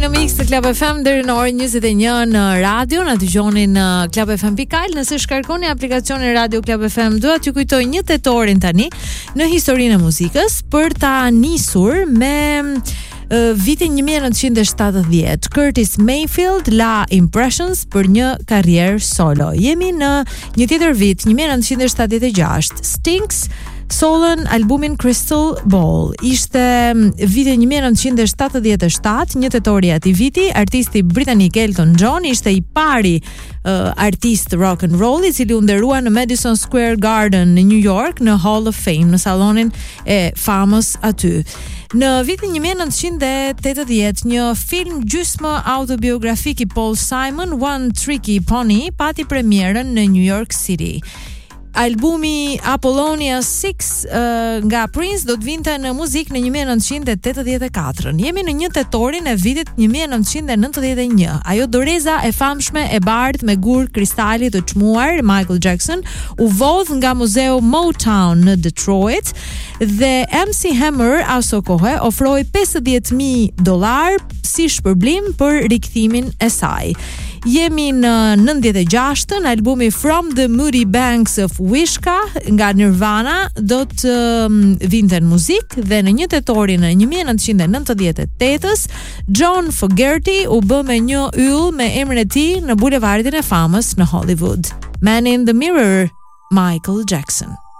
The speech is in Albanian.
Në mix të Club FM deri në orën 21 në radio, na dëgjoni në Club FM.al. Nëse shkarkoni aplikacionin Radio Club FM, dua t'ju kujtoj 1 tetorin tani në historinë e muzikës për ta nisur me vitin 1970. Curtis Mayfield la Impressions për një karrierë solo. Jemi në një tjetër vit, 1976. Stinks solën albumin Crystal Ball. Ishte viti 1977, 1 tetor i atij viti. Artisti britanik Elton John ishte i pari artist rock and roll i cili u nderua në Madison Square Garden në New York në Hall of Fame, në sallonin e famës aty. Në vitin 1980, një film gjysmë autobiografik i Paul Simon, One Tricky Pony, pati premierën në New York City. Albumi Apollonia 6 nga Prince do të vinte në muzikë në 1984. Jemi në 1 tetorin e vitit 1991. Ajo doreza e famshme e bardhë me gur kristali të çmuar, Michael Jackson, u vodh nga muzeu Motown në Detroit dhe MC Hammer aso kohë ofroi $50,000 si shpërblim për rikthimin e saj. Jemi në 96-ën, albumi From the Moody Banks of Wishka nga Nirvana do të vinte në muzikë dhe në 1 tetorin në 1998-s, John Fogerty u bë me një yll me emrin e tij në bulevardin e famës në Hollywood. Man in the Mirror, Michael Jackson.